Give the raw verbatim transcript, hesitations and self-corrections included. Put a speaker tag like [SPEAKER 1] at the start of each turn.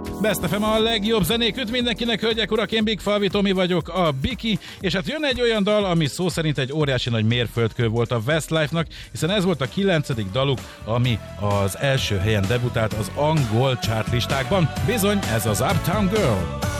[SPEAKER 1] Best ef em a legjobb zenék üt mindenkinek, hölgyek, urak, én Big Falvi Tomi vagyok, a Biki, és hát jön egy olyan dal, ami szó szerint egy óriási nagy mérföldkő volt a Westlife-nak, hiszen ez volt a kilencedik daluk, ami az első helyen debutált az angol chartlistákban. Bizony, ez az Uptown Girl.